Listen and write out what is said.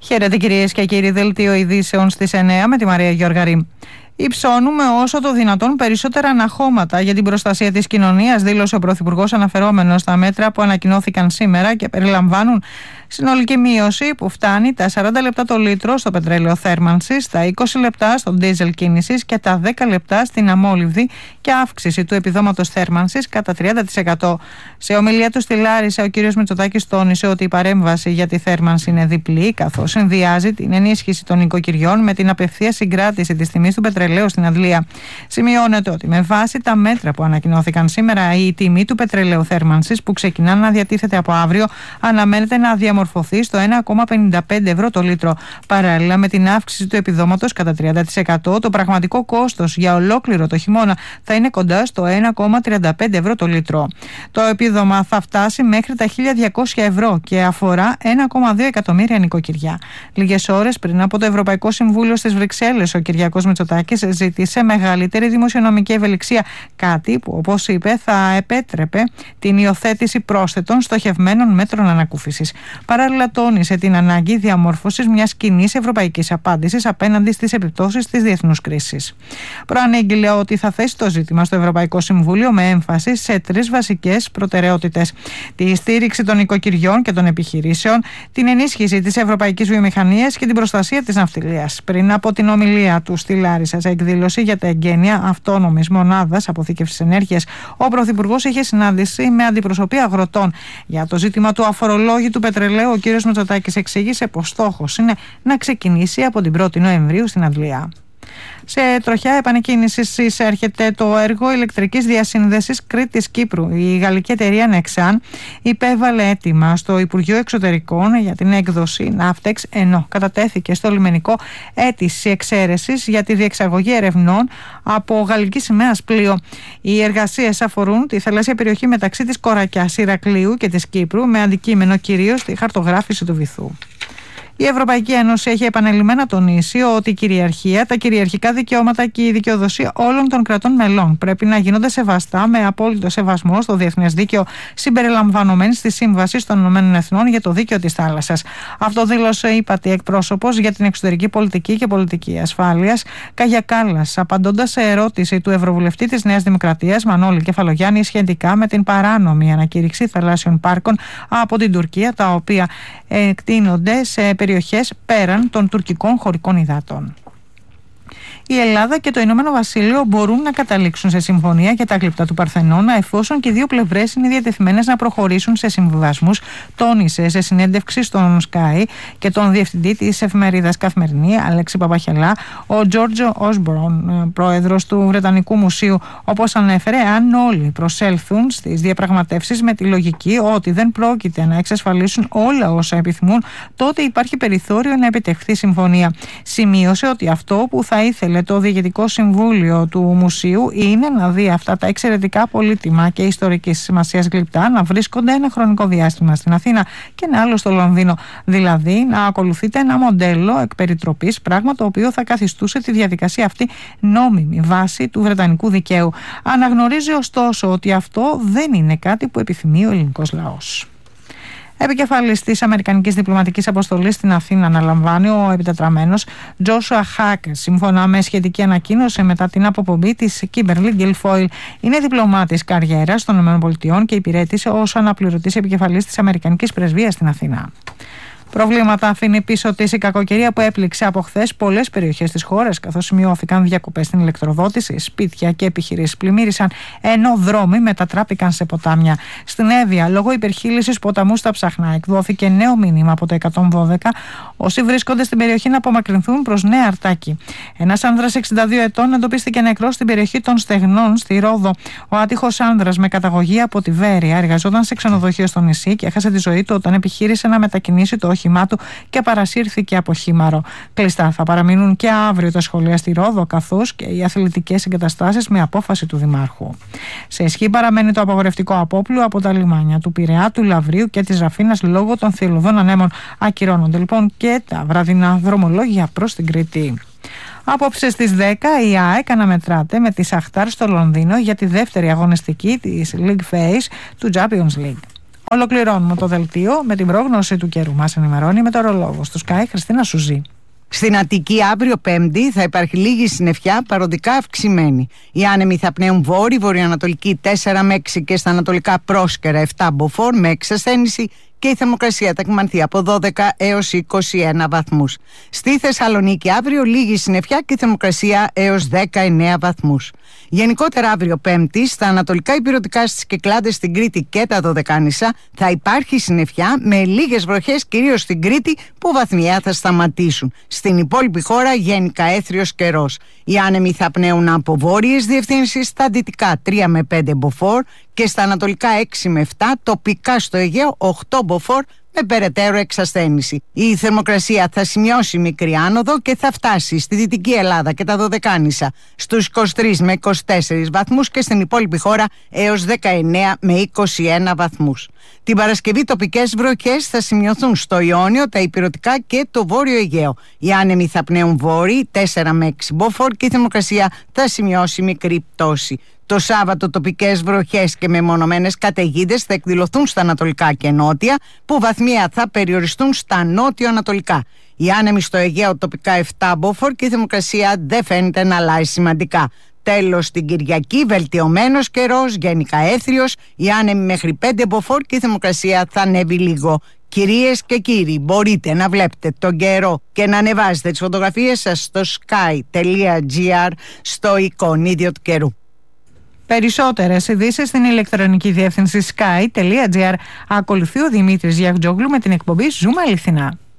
Χαίρετε κυρίες και κύριοι, δελτίο ειδήσεων στις 9 με τη Μαρία Γιώργαρη. Υψώνουμε όσο το δυνατόν περισσότερα αναχώματα για την προστασία της κοινωνίας, δήλωσε ο Πρωθυπουργός αναφερόμενος στα μέτρα που ανακοινώθηκαν σήμερα και περιλαμβάνουν συνολική μείωση που φτάνει τα 40 λεπτά το λίτρο στο πετρέλαιο θέρμανσης, τα 20 λεπτά στο ντίζελ κίνησης και τα 10 λεπτά στην αμόλυβδη και αύξηση του επιδόματος θέρμανσης κατά 30%. Σε ομιλία του στη Λάρισα, ο κ. Μητσοτάκης τόνισε ότι η παρέμβαση για τη θέρμανση είναι διπλή, καθώς συνδυάζει την ενίσχυση των οικοκυριών με την απευθείας συγκράτηση της τιμής του πετρελαίου στην αντλία. Σημειώνεται ότι με βάση τα μέτρα που ανακοινώθηκαν σήμερα, η τιμή του πετρελαίου θέρμανσης που ξεκινά να διατίθεται από αύριο αναμένεται να διαμορφωθεί στο 1,55 ευρώ το λίτρο. Παράλληλα με την αύξηση του επιδόματος κατά 30%, το πραγματικό κόστος για ολόκληρο το χειμώνα θα είναι κοντά στο 1,35 ευρώ το λίτρο. Το επίδομα θα φτάσει μέχρι τα 1.200 ευρώ και αφορά 1,2 εκατομμύρια νοικοκυριά. Λίγες ώρες πριν από το Ευρωπαϊκό Συμβούλιο στις Βρυξέλλες, ο Κυριάκος Μητσοτάκης ζήτησε μεγαλύτερη δημοσιονομική ευελιξία, κάτι που, όπως είπε, θα επέτρεπε την υιοθέτηση πρόσθετων στοχευμένων μέτρων ανακούφισης. Παράλληλα, τόνισε την ανάγκη διαμόρφωσης μιας κοινής ευρωπαϊκής απάντησης απέναντι στις επιπτώσεις της διεθνούς κρίσης. Προανήγγειλε ότι θα θέσει το ζήτημα στο Ευρωπαϊκό Συμβούλιο με έμφαση σε 3 βασικές προτεραιότητες: τη στήριξη των οικοκυριών και των επιχειρήσεων, την ενίσχυση της ευρωπαϊκής βιομηχανίας και την προστασία της ναυτιλίας. Πριν από την ομιλία του στη Λάρισα σε εκδήλωση για τα εγγένεια αυτόνομης μονάδας αποθήκευσης ενέργειας, ο Πρωθυπουργός είχε συνάντηση με αντιπροσωπεία αγροτών. Για το ζήτημα του αφορολόγητου πετρελαίου, ο κ. Μητσοτάκης εξήγησε πως στόχος είναι να ξεκινήσει από την 1η Νοεμβρίου στην Αγγλία. Σε τροχιά επανεκκίνησης εισέρχεται το έργο ηλεκτρικής διασύνδεσης Κρήτης-Κύπρου. Η γαλλική εταιρεία Nexan υπέβαλε αίτημα στο Υπουργείο Εξωτερικών για την έκδοση Navtex, ενώ κατατέθηκε στο λιμενικό αίτηση εξαίρεσης για τη διεξαγωγή ερευνών από γαλλική σημαίας πλοίο. Οι εργασίες αφορούν τη θαλάσσια περιοχή μεταξύ της Κορακιάς, Ηρακλείου και της Κύπρου, με αντικείμενο κυρίως τη χαρτογράφηση του βυθού. Η Ευρωπαϊκή Ένωση έχει επανειλημμένα τονίσει ότι η κυριαρχία, τα κυριαρχικά δικαιώματα και η δικαιοδοσία όλων των κρατών μελών πρέπει να γίνονται σεβαστά με απόλυτο σεβασμό στο διεθνές δίκαιο, συμπεριλαμβανομένης της Σύμβασης των Ηνωμένων Εθνών για το Δίκαιο της Θάλασσας. Αυτό δήλωσε η ΥΠΑΤΗ εκπρόσωπος για την εξωτερική πολιτική και πολιτική ασφάλειας, Κάγια Κάλλας, απαντώντας σε ερώτηση του Ευρωβουλευτή της Νέας Δημοκρατίας, Μανώλη Κεφαλογιάννη, σχετικά με την παράνομη ανακήρυξη θαλάσσιων πάρκων από την Τουρκία, τα οποία εκτείνονται σε περιοχές πέραν των τουρκικών χωρικών υδάτων. Η Ελλάδα και το Ηνωμένο Βασίλειο μπορούν να καταλήξουν σε συμφωνία για τα γλυπτά του Παρθενώνα, εφόσον και οι δύο πλευρές είναι διατεθειμένες να προχωρήσουν σε συμβιβασμούς, τόνισε σε συνέντευξη στον Sky και τον διευθυντή της εφημερίδας Καθημερινή, Αλέξη Παπαχελά, ο Τζόρτζο Όσμπορν, πρόεδρος του Βρετανικού Μουσείου. Όπως ανέφερε, αν όλοι προσέλθουν στις διαπραγματεύσεις με τη λογική ότι δεν πρόκειται να εξασφαλίσουν όλα όσα επιθυμούν, τότε υπάρχει περιθώριο να επιτευχθεί συμφωνία. Σημείωσε ότι αυτό που θα ήθελε το Διοικητικό Συμβούλιο του Μουσείου είναι να δει αυτά τα εξαιρετικά πολύτιμα και ιστορικής σημασίας γλυπτά να βρίσκονται ένα χρονικό διάστημα στην Αθήνα και ένα άλλο στο Λονδίνο. Δηλαδή να ακολουθείται ένα μοντέλο εκ περιτροπής, πράγμα το οποίο θα καθιστούσε τη διαδικασία αυτή νόμιμη βάση του βρετανικού δικαίου. Αναγνωρίζει ωστόσο ότι αυτό δεν είναι κάτι που επιθυμεί ο ελληνικός λαός. Επικεφαλής της Αμερικανικής Διπλωματικής Αποστολής στην Αθήνα αναλαμβάνει ο επιτετραμένος Τζόσουα Χακ. Σύμφωνα με σχετική ανακοίνωση μετά την αποπομπή της Κίμπερλι Γκιλφόιλ, είναι διπλωμάτης καριέρας των ΗΠΑ και υπηρέτησε ως αναπληρωτής επικεφαλής της Αμερικανικής Πρεσβείας στην Αθήνα. Προβλήματα αφήνει πίσω της η κακοκαιρία που έπληξε από χθες πολλές περιοχές της χώρας, καθώς σημειώθηκαν διακοπές στην ηλεκτροδότηση, σπίτια και επιχειρήσεις πλημμύρισαν, ενώ δρόμοι μετατράπηκαν σε ποτάμια. Στην Εύβοια, λόγω υπερχείλησης ποταμού στα Ψαχνά, εκδόθηκε νέο μήνυμα από το 112, όσοι βρίσκονται στην περιοχή να απομακρυνθούν προς Νέα Αρτάκη. Ένας άνδρας 62 ετών εντοπίστηκε νεκρός στην περιοχή των Στεγνών, στη Ρόδο. Ο άτυχος άνδρας με καταγωγή από τη Βέρεια εργαζόταν σε ξενοδοχείο στο νησί και έχασε τη ζωή του όταν επιχείρησε να μετακινήσει το όχημά του και παρασύρθηκε από χήμαρο. Κλειστά θα παραμείνουν και αύριο τα σχολεία στη Ρόδο, καθώς και οι αθλητικές εγκαταστάσεις με απόφαση του Δημάρχου. Σε ισχύ παραμένει το απαγορευτικό απόπλου από τα λιμάνια του Πειραιά, του Λαυρίου και της Ραφίνας λόγω των θηελωδών ανέμων. Ακυρώνονται λοιπόν και τα βραδινά δρομολόγια προς την Κρήτη. Απόψε στις 10 η ΑΕΚ αναμετράται με τη Σαχτάρ στο Λονδίνο για τη δεύτερη αγωνιστική της League Phase του Champions League. Ολοκληρώνουμε το δελτίο με την πρόγνωση του καιρού. Μας ενημερώνει η μετεωρολόγος του Sky, Χριστίνα Σουζή. Στην Αττική αύριο Πέμπτη θα υπάρχει λίγη συννεφιά, παροδικά αυξημένη. Οι άνεμοι θα πνέουν βόρειο-βορειοανατολική 4 με 6 και στα ανατολικά πρόσκαιρα 7 μποφόρ με εξασθένηση, και η θερμοκρασία θα κυμανθεί από 12 έως 21 βαθμούς. Στη Θεσσαλονίκη αύριο λίγη συννεφιά και η θερμοκρασία έως 19 βαθμούς. Γενικότερα αύριο Πέμπτη στα ανατολικά ηπειρωτικά, στις Κυκλάδες, στην Κρήτη και τα Δωδεκάνησα θα υπάρχει συννεφιά με λίγες βροχές, κυρίως στην Κρήτη, που βαθμιαία θα σταματήσουν. Στην υπόλοιπη χώρα γενικά έθριος καιρός. Οι άνεμοι θα πνέουν από βόρειες διευθύνσεις, στα δυτικά 3 με 5 μποφόρ και στα ανατολικά 6 με 7, τοπικά στο Αιγαίο 8 μποφόρ με περαιτέρω εξασθένηση. Η θερμοκρασία θα σημειώσει μικρή άνοδο και θα φτάσει στη Δυτική Ελλάδα και τα Δωδεκάνησα στους 23 με 24 βαθμούς και στην υπόλοιπη χώρα έως 19 με 21 βαθμούς. Την Παρασκευή τοπικές βροχές θα σημειωθούν στο Ιόνιο, τα ηπειρωτικά και το Βόρειο Αιγαίο. Οι άνεμοι θα πνέουν βόρειοι 4 με 6 μποφόρ και η θερμοκρασία θα σημειώσει μικρή πτώση. Το Σάββατο τοπικές βροχές και μεμονωμένες καταιγίδες θα εκδηλωθούν στα ανατολικά και νότια, που βαθμία θα περιοριστούν στα νότιο-ανατολικά. Οι άνεμοι στο Αιγαίο τοπικά 7 μποφόρ και η θερμοκρασία δεν φαίνεται να αλλάζει σημαντικά. Τέλος, την Κυριακή βελτιωμένος καιρός, γενικά έθριος, οι άνεμοι μέχρι 5 μποφόρ και η θερμοκρασία θα ανέβει λίγο. Κυρίες και κύριοι, μπορείτε να βλέπετε τον καιρό και να ανεβάζετε τις φωτογραφίες σας στο sky.gr, στο εικονίδιο του καιρού. Περισσότερες ειδήσεις στην ηλεκτρονική διεύθυνση sky.gr. Ακολουθεί ο Δημήτρης Γιαγτζόγλου με την εκπομπή Ζούμε Αληθινά.